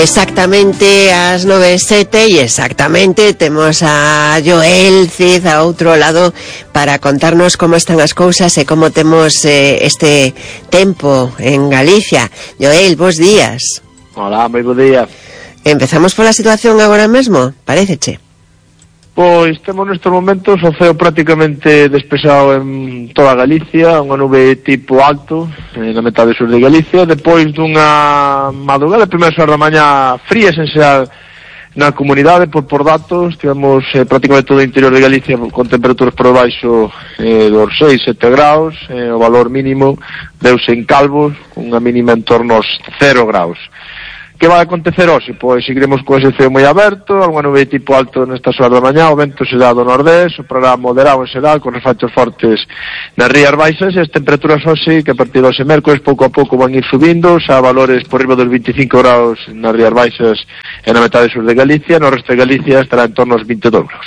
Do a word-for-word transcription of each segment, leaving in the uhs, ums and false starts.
Exactamente ás nove e sete e exactamente temos a Joel Cid a outro lado para contarnos como están as cousas e como temos eh, este tempo en Galicia. Joel, bons días. Hola, moi bo día. Empezamos pola situación agora mesmo, paréceche? Pois temos nestes momentos o ceo prácticamente despexado en toda Galicia, unha nube tipo alto na metade sur de Galicia, depois dunha madrugada, primeiras horas da mañá frías en xeral na comunidade, por, por datos, tivemos eh, prácticamente todo o interior de Galicia con temperaturas por debaixo eh, dos seis, sete graus, eh, o valor mínimo deuse en Calvos, unha mínima en torno aos cero graus. Que vai acontecer hoxe? Pois seguiremos con ese ceo moi aberto, algunha nube tipo alto nestas horas da mañá, o vento será do nordés, soprará moderado en xeral, con refachos fortes nas rías baixas, e as temperaturas hoxe, que a partir do hoxe mércoles pouco a pouco van ir subindo, xa valores por riba dos veinticinco graus nas rías baixas e na metade sur de Galicia, no resto de Galicia estará en torno aos vinte e dous graus.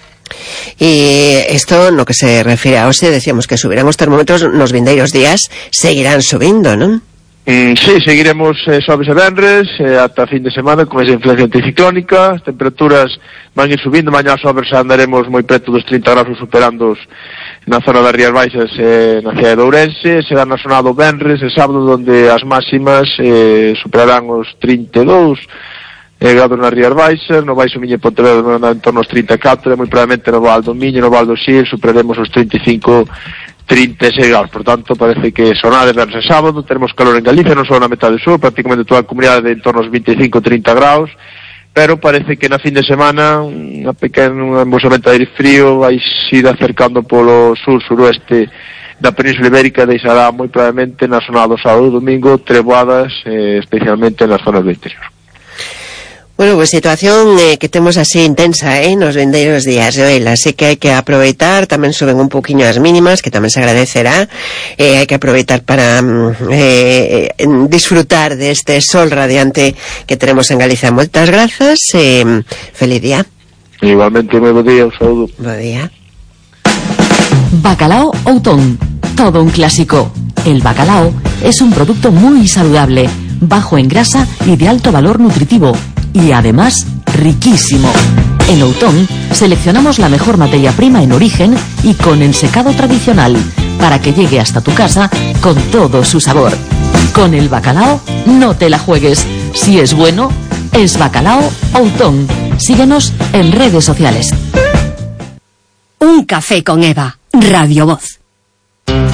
E isto no que se refire a hoxe, decíamos que subirán os termómetros nos vindeiros días, seguirán subindo, non? Mm, sí, seguiremos eh, xoves e venres eh, ata fin de semana con esa influencia anticiclónica. As temperaturas van ir subindo, mañá xoves andaremos moi preto dos trinta graus, superando na zona das Rías Baixas eh, na cidade de Ourense. Será na zona do venres e sábado onde as máximas eh, superarán os trinta e dous eh, graus nas Rías Baixas, no Baixo Miño e Pontevedra en torno aos trinta e catro, e moi probablemente no Val do Miño, no Val do Sil superaremos os trinta e cinco, trinta e seis graus. Por tanto, parece que sonade verse sábado, teremos calor en Galicia, non só na metade sur, prácticamente toda a comunidade en torno aos vinte e cinco, trinta graus, pero parece que na fin de semana unha pequena embosamento de aire frío vai ir acercando polo sur-suroeste da Península Ibérica, deixará moi probablemente na zona do sábado e domingo treboadas, eh, especialmente nas zonas do interior. Bueno, pues situación eh, que temos así intensa, eh, nos vindeiros días, Joel, así que hai que aproveitar, tamén suben un poquinho as mínimas, que tamén se agradecerá, eh, hai que aproveitar para eh, disfrutar deste sol radiante que tenemos en Galicia. Moitas grazas, eh, feliz día. Igualmente, moi bo día, un saúdo. Bo día. Bacalao Outón, todo un clásico. El bacalao es un producto muy saludable, bajo en grasa y de alto valor nutritivo, y además riquísimo. En Outón seleccionamos la mejor materia prima en origen y con ensecado tradicional para que llegue hasta tu casa con todo su sabor. Con el bacalao no te la juegues. Si es bueno, es Bacalao Outón. Síguenos en redes sociales. Un café con Eva, Radio Voz.